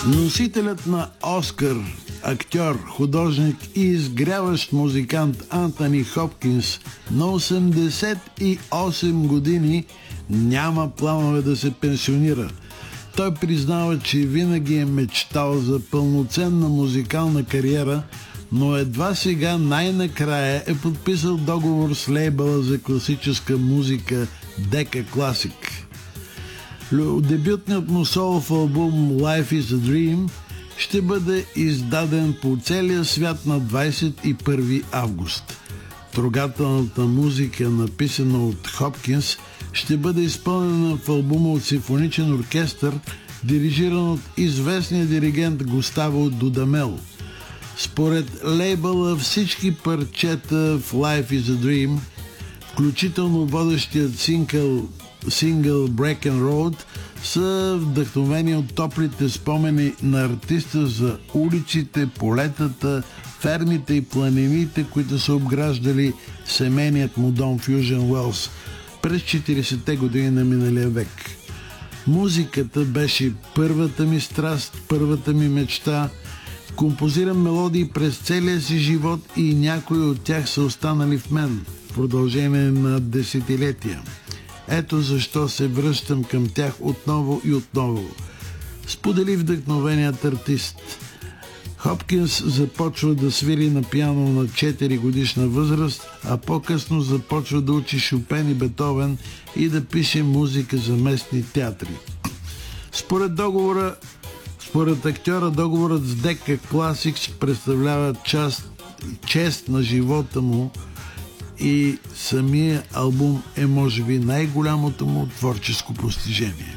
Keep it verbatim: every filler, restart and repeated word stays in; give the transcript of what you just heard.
Носителят на Оскар, актьор, художник и изгряващ музикант Антони Хопкинс на осемдесет и осем години няма планове да се пенсионира. Той признава, че винаги е мечтал за пълноценна музикална кариера, но едва сега най-накрая е подписал договор с лейбъла за класическа музика Decca Classic. Дебютният му солов албум Life is a Dream ще бъде издаден по целия свят на двадесет и първи август. Трогателната музика, написана от Хопкинс, ще бъде изпълнена в албума от симфоничен оркестър, дирижиран от известния диригент Густаво Дудамел. Според лейбъла всички парчета в Life is a Dream, включително водещият сингъл, сингъл Break and Road, са вдъхновени от топлите спомени на артиста за улиците, полетата, фермите и планините, които са обграждали семейният му дом в Южен Уелс през четиридесетте години на миналия век. Музиката беше първата ми страст, първата ми мечта. Композирам мелодии през целия си живот и някои от тях са останали в мен в продължение на десетилетия. Ето защо се връщам към тях отново и отново. Сподели вдъхновеният артист. Хопкинс започва да свири на пиано на четири годишна възраст, а по-късно започва да учи Шопен и Бетовен и да пише музика за местни театри. Според договора, според актьора, договорът с Decca Classics представлява част, чест на живота му и самия албум е може би най-голямото му творческо постижение.